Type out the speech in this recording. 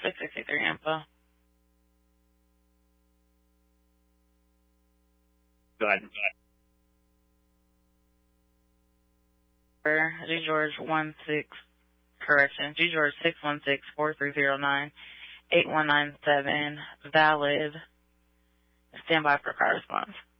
663 info. Go ahead. G George 616-4309-8197, valid. Stand by for car response.